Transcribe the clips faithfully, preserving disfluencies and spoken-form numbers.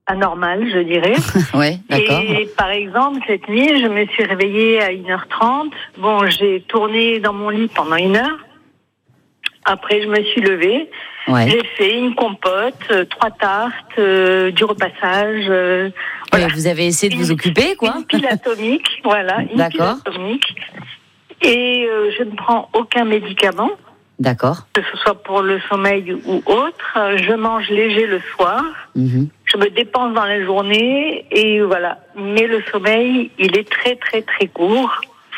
anormal, je dirais. Ouais, d'accord. Et par exemple, cette nuit, je me suis réveillée à une heure trente. Bon, j'ai tourné dans mon lit pendant une heure. Après, je me suis levée. Ouais. J'ai fait une compote, euh, trois tartes, euh, du repassage. Euh, voilà. Ouais, vous avez essayé de une, vous occuper, quoi. Une pile atomique, voilà, une D'accord. pile atomique. Et euh, je ne prends aucun médicament. D'accord. Que ce soit pour le sommeil ou autre. Je mange léger le soir. Mmh. Je me dépense dans la journée et voilà. Mais le sommeil, il est très très très court.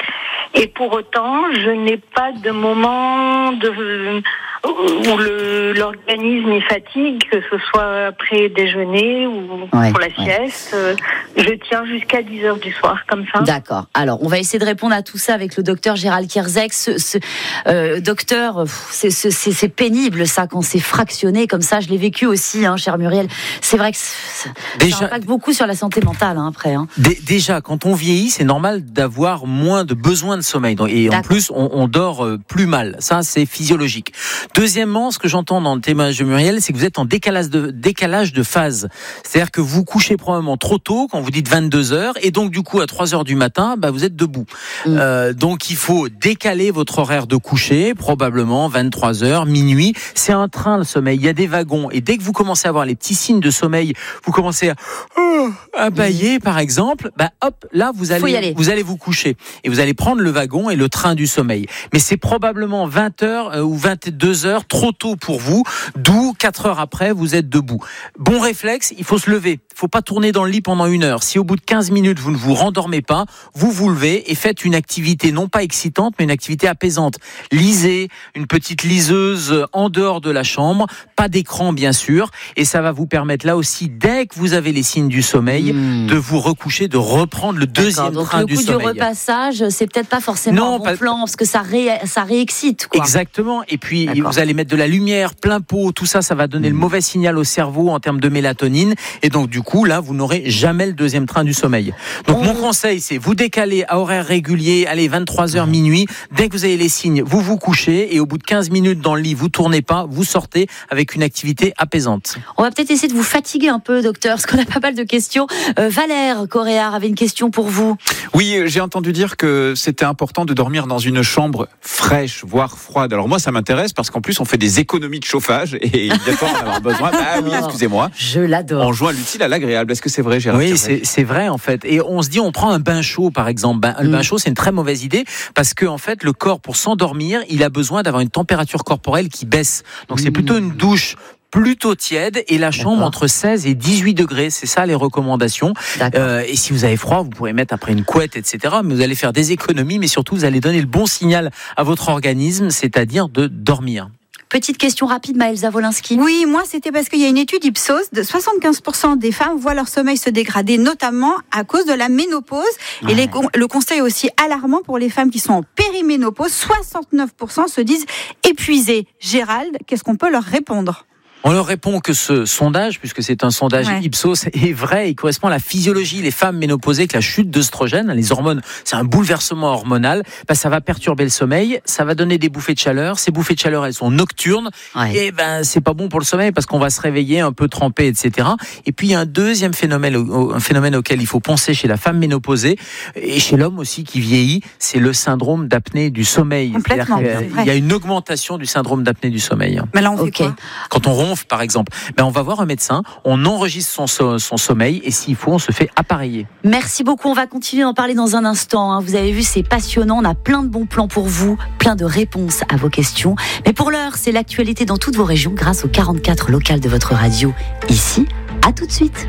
Et pour autant, je n'ai pas de moment de où le, l'organisme est fatigue, que ce soit après déjeuner ou ouais, pour la ouais. sieste. Je tiens jusqu'à dix heures du soir, comme ça. D'accord. Alors, on va essayer de répondre à tout ça avec le docteur Gérald Kierzek. Ce, ce, euh, docteur, c'est, c'est, c'est pénible, ça, quand c'est fractionné comme ça. Je l'ai vécu aussi, hein, cher Muriel. C'est vrai que ça, déjà, ça impacte beaucoup sur la santé mentale, hein, après. Hein. D- déjà, quand on vieillit, c'est normal d'avoir moins de besoin de sommeil. Et D'accord. en plus, on, on dort plus mal. Ça, c'est physiologique. Deuxièmement, ce que j'entends dans le témoignage de Muriel, c'est que vous êtes en décalage de, décalage de phase. C'est-à-dire que vous couchez probablement trop tôt, quand vous dites vingt-deux heures, et donc du coup, à trois heures du matin, bah, vous êtes debout. Mmh. Euh, donc, il faut décaler votre horaire de coucher, probablement vingt-trois heures, minuit. C'est un train, le sommeil. Il y a des wagons. Et dès que vous commencez à avoir les petits signes de sommeil, vous commencez à, oh, à bâiller, mmh. par exemple, bah, hop, là, vous allez, vous allez vous coucher. Et vous allez prendre le wagon et le train du sommeil. Mais c'est probablement vingt heures euh, ou vingt-deux heures trop tôt pour vous, d'où quatre heures après, vous êtes debout. Bon réflexe, il faut se lever. Il ne faut pas tourner dans le lit pendant une heure. Si au bout de quinze minutes, vous ne vous rendormez pas, vous vous levez et faites une activité non pas excitante, mais une activité apaisante. Lisez, une petite liseuse en dehors de la chambre, pas d'écran bien sûr, et ça va vous permettre là aussi, dès que vous avez les signes du sommeil, mmh. de vous recoucher, de reprendre le deuxième donc train le du coup sommeil. Du repassage, c'est peut-être pas forcément non, un bon pas... plan, parce que ça, ré... ça réexcite, quoi. Exactement, et puis D'accord. vous allez mettre de la lumière, plein pot, tout ça, ça va donner mmh. le mauvais signal au cerveau en termes de mélatonine, et donc du coup, là, vous n'aurez jamais le deuxième train du sommeil. Donc oh. mon conseil, c'est vous décaler à horaire régulier, allez, vingt-trois heures, mmh. minuit, dès que vous avez les signes, vous vous couchez, et au bout de quinze minutes dans le lit, vous tournez pas, vous sortez avec une activité apaisante. On va peut-être essayer de vous fatiguer un peu, docteur, parce qu'on a pas mal de questions. Euh, Valère Coréard avait une question pour vous. Oui, j'ai entendu dire que c'était important de dormir dans une chambre fraîche, voire froide. Alors moi, ça m'intéresse parce qu'en plus, on fait des économies de chauffage et évidemment, on va avoir besoin. Ah oui, excusez-moi. Je l'adore. On joint l'utile à l'agréable. Est-ce que c'est vrai, Gérard? Oui, c'est, c'est vrai en fait. Et on se dit, on prend un bain chaud, par exemple. Ben, le mmh. bain chaud, c'est une très mauvaise idée parce que en fait, le corps, pour s'endormir, il a besoin d'avoir une température corporelle qui baisse. Donc, mmh. c'est plutôt une douche plutôt tiède et la chambre D'accord. entre seize et dix-huit degrés, c'est ça les recommandations. Euh, et si vous avez froid, vous pourrez mettre après une couette, et cetera. Mais vous allez faire des économies, mais surtout vous allez donner le bon signal à votre organisme, c'est-à-dire de dormir. Petite question rapide, Maëlle Zavolinski. Oui, moi c'était parce qu'il y a une étude Ipsos de soixante-quinze pour cent des femmes voient leur sommeil se dégrader, notamment à cause de la ménopause. Ouais. Et les, le constat est aussi alarmant pour les femmes qui sont en périménopause. soixante-neuf pour cent se disent épuisées. Gérald, qu'est-ce qu'on peut leur répondre ? On leur répond que ce sondage, puisque c'est un sondage ouais. Ipsos, est vrai. Il correspond à la physiologie. Les femmes ménopausées, que la chute d'œstrogène, les hormones, c'est un bouleversement hormonal. Ben, ça va perturber le sommeil. Ça va donner des bouffées de chaleur. Ces bouffées de chaleur, elles sont nocturnes. Ouais. Et ben, c'est pas bon pour le sommeil parce qu'on va se réveiller un peu trempé, et cetera. Et puis, il y a un deuxième phénomène, un phénomène auquel il faut penser chez la femme ménopausée et chez l'homme aussi qui vieillit. C'est le syndrome d'apnée du sommeil. Complètement. Il y a une augmentation du syndrome d'apnée du sommeil. Mais là, on fait okay. quoi ? Quand on ronfle, par exemple, ben on va voir un médecin, on enregistre son, so- son sommeil et s'il faut, on se fait appareiller. Merci beaucoup, on va continuer d'en parler dans un instant. Hein. Vous avez vu, c'est passionnant, on a plein de bons plans pour vous, plein de réponses à vos questions. Mais pour l'heure, c'est l'actualité dans toutes vos régions grâce aux quarante-quatre locales de votre radio. Ici, à tout de suite.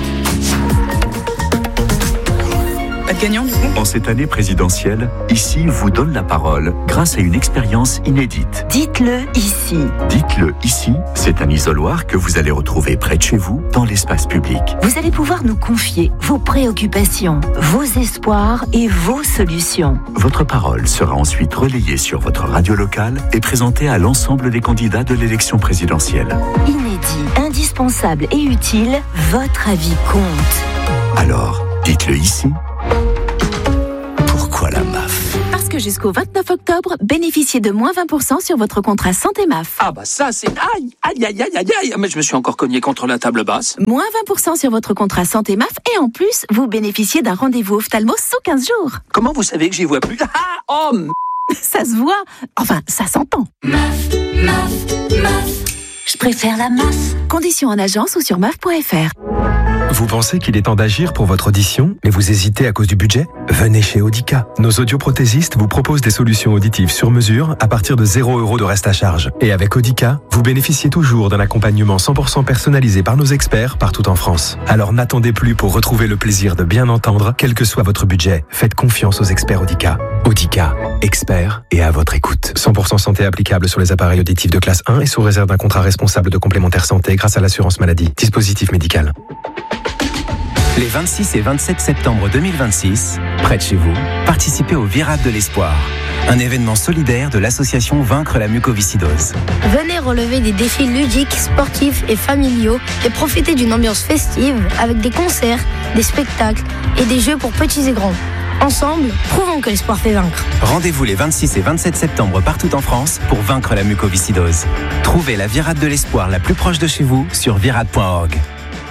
Pas de gagnant, du coup ? En cette année présidentielle, Ici vous donne la parole grâce à une expérience inédite. Dites-le ici. Dites-le ici, c'est un isoloir que vous allez retrouver près de chez vous, dans l'espace public. Vous allez pouvoir nous confier vos préoccupations, vos espoirs et vos solutions. Votre parole sera ensuite relayée sur votre radio locale et présentée à l'ensemble des candidats de l'élection présidentielle. Inédit, indispensable et utile, votre avis compte. Alors, dites-le ici. Pourquoi la M A F ? Parce que que jusqu'au vingt-neuf octobre, bénéficiez de moins vingt pour cent sur votre contrat santé M A F. Ah bah ça c'est... Aïe, aïe, aïe, aïe, aïe, aïe. Mais je me suis encore cogné contre la table basse. Moins vingt pour cent sur votre contrat santé M A F et en plus, vous bénéficiez d'un rendez-vous ophtalmo sous quinze jours. Comment vous savez que j'y vois plus? Ah, oh m... Ça se voit. Enfin, ça s'entend. M A F, M A F, M A F. Je préfère la M A F. Conditions en agence ou sur M A F point F R. Vous pensez qu'il est temps d'agir pour votre audition, mais vous hésitez à cause du budget? Venez chez Audica. Nos audioprothésistes vous proposent des solutions auditives sur mesure à partir de zéro euro de reste à charge. Et avec Audica, vous bénéficiez toujours d'un accompagnement cent pour cent personnalisé par nos experts partout en France. Alors n'attendez plus pour retrouver le plaisir de bien entendre, quel que soit votre budget. Faites confiance aux experts Audica. Audica, experts et à votre écoute. cent pour cent santé applicable sur les appareils auditifs de classe un et sous réserve d'un contrat responsable de complémentaire santé grâce à l'assurance maladie. Dispositif médical. Les vingt-six et vingt-sept septembre deux mille vingt-six, près de chez vous, participez au Virade de l'Espoir, un événement solidaire de l'association Vaincre la mucoviscidose. Venez relever des défis ludiques, sportifs et familiaux et profiter d'une ambiance festive avec des concerts, des spectacles et des jeux pour petits et grands. Ensemble, prouvons que l'espoir fait vaincre. Rendez-vous les vingt-six et vingt-sept septembre partout en France pour vaincre la mucoviscidose. Trouvez la Virade de l'Espoir la plus proche de chez vous sur virade point org.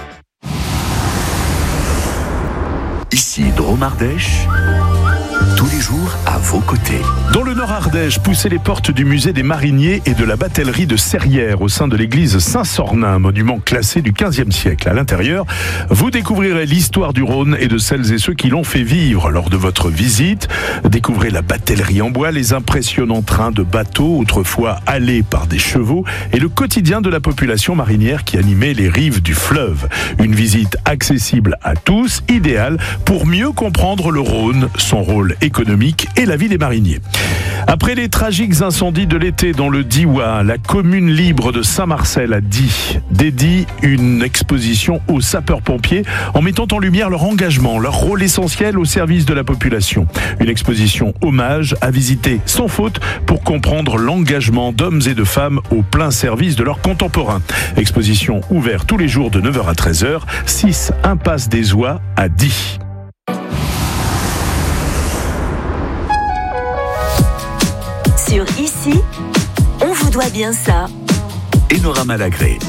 Ici Drôme Ardèche, tous les jours à vos côtés. Dans le Nord Ardèche, poussez les portes du musée des Mariniers et de la batellerie de Serrières au sein de l'église Saint-Sornin, monument classé du quinzième siècle. À l'intérieur, vous découvrirez l'histoire du Rhône et de celles et ceux qui l'ont fait vivre lors de votre visite. Découvrez la batellerie en bois, les impressionnants trains de bateaux, autrefois halés par des chevaux, et le quotidien de la population marinière qui animait les rives du fleuve. Une visite accessible à tous, idéale pour mieux comprendre le Rhône, son rôle économique et la vie des mariniers. Après les tragiques incendies de l'été dans le Diois, la commune libre de Saint-Marcel a dit, dédie une exposition aux sapeurs-pompiers en mettant en lumière leur engagement, leur rôle essentiel au service de la population. Une exposition hommage à visiter sans faute pour comprendre l'engagement d'hommes et de femmes au plein service de leurs contemporains. Exposition ouverte tous les jours de neuf heures à treize heures, six impasse des Oies à Die. Sur Ici, on vous doit bien ça. Enora Malagré.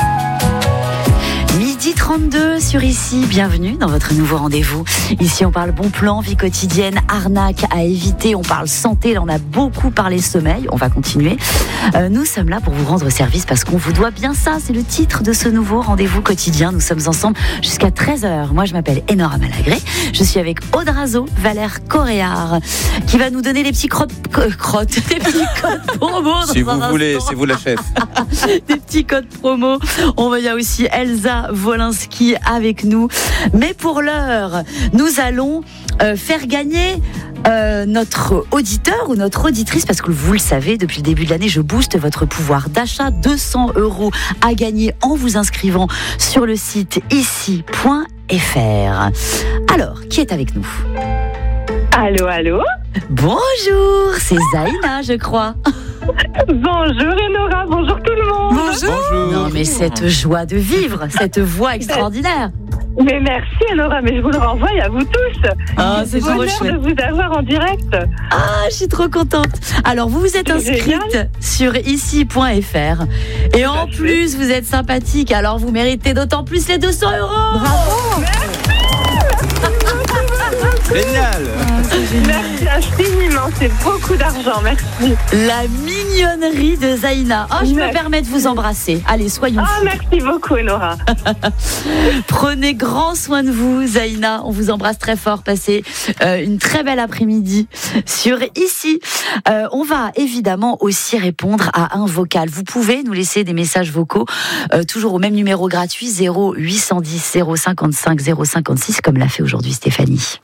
Midi trente-deux sur Ici, bienvenue dans votre nouveau rendez-vous. Ici on parle bon plan, vie quotidienne, arnaque à éviter, on parle santé, là on a beaucoup parlé sommeil, on va continuer. Euh, nous sommes là pour vous rendre service parce qu'on vous doit bien ça, c'est le titre de ce nouveau rendez-vous quotidien. Nous sommes ensemble jusqu'à treize heures. Moi je m'appelle Enora Malagré, je suis avec Aude Razo, Valère Coréard, qui va nous donner des petits crottes, crottes des petits codes promo. Si vous voulez, c'est vous la chef. Des petits codes promo. On va y a aussi Elsa Wolinski avec nous. Mais pour l'heure, nous allons euh, faire gagner euh, notre auditeur ou notre auditrice, parce que vous le savez, depuis le début de l'année, je booste votre pouvoir d'achat. deux cents euros à gagner en vous inscrivant sur le site ici point f r. Alors, qui est avec nous ? Allô, allô ? Bonjour, c'est Zaina, je crois. Bonjour Enora, bonjour tout le monde. Bonjour. Bonjour. Non mais cette joie de vivre, cette voix extraordinaire. Mais merci Enora, mais je vous le renvoie à vous tous. Ah, c'est trop chouette de vous avoir en direct. Ah, je suis trop contente. Alors vous vous êtes inscrite génial. Sur ici point f r et en plus vous êtes sympathique, alors vous méritez d'autant plus les deux cents euros. Bravo. Génial. Merci infiniment, c'est beaucoup d'argent, merci. La mignonnerie de Zaina. Oh, je merci. Me permets de vous embrasser. Allez, soyons fous. Oh, merci beaucoup, Nora. Prenez grand soin de vous, Zaina. On vous embrasse très fort. Passez euh, une très belle après-midi sur Ici. Euh, on va évidemment aussi répondre à un vocal. Vous pouvez nous laisser des messages vocaux, euh, toujours au même numéro gratuit, zéro huit cent dix zéro cinquante-cinq zéro cinquante-six, comme l'a fait aujourd'hui Stéphanie.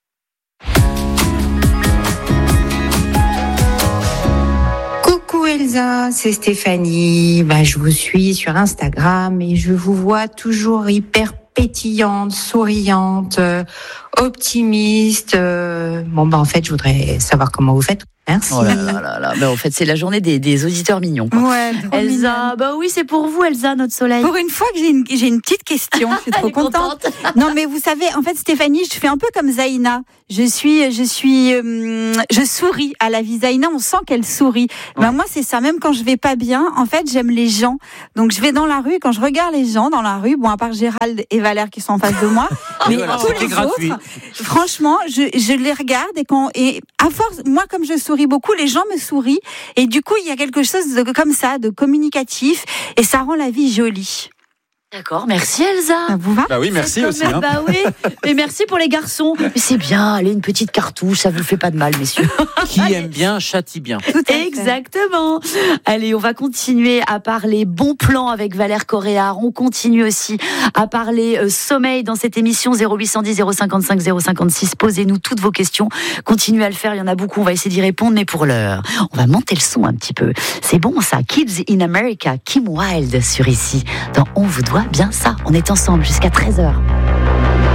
Coucou Elsa, c'est Stéphanie. Bah, je vous suis sur Instagram et je vous vois toujours hyper pétillante, souriante, euh, optimiste. Euh... Bon, bah, en fait, je voudrais savoir comment vous faites. Merci. Oh là là là là. Mais en fait, c'est la journée des, des auditeurs mignons. Quoi. Ouais, trop Elsa, mignonne. bah oui, c'est pour vous, Elsa, notre soleil. Pour une fois que j'ai une, j'ai une petite question, je suis trop Elle est contente. Non, mais vous savez, en fait, Stéphanie, je fais un peu comme Zaïna. Je suis, je suis, euh, je souris à la vie. Zaïna, on sent qu'elle sourit. Ouais. Ben moi, c'est ça. Même quand je vais pas bien, en fait, j'aime les gens. Donc, je vais dans la rue. Quand je regarde les gens dans la rue, bon, à part Gérald et Valère qui sont en face de moi, mais voilà, tous les gratuit. autres, franchement, je, je les regarde et quand, et à force, moi, comme je souris beaucoup, les gens me sourient. Et du coup, il y a quelque chose de, comme ça, de communicatif, et ça rend la vie jolie. D'accord, merci Elsa. Ça vous va ? Bah oui, merci aussi. Hein. Bah oui, mais merci pour les garçons. Mais c'est bien, allez, une petite cartouche, ça vous fait pas de mal, messieurs. Qui aime bien, châtie bien. Exactement. Allez, on va continuer à parler bons plans avec Valère Coréard. On continue aussi à parler euh, sommeil dans cette émission zéro huit cent dix zéro cinquante-cinq zéro cinquante-six. Posez-nous toutes vos questions. Continuez à le faire, il y en a beaucoup, on va essayer d'y répondre, mais pour l'heure, on va monter le son un petit peu. C'est bon ça, Kids in America, Kim Wilde sur Ici. Dans On vous doit bien ça. On est ensemble jusqu'à treize heures.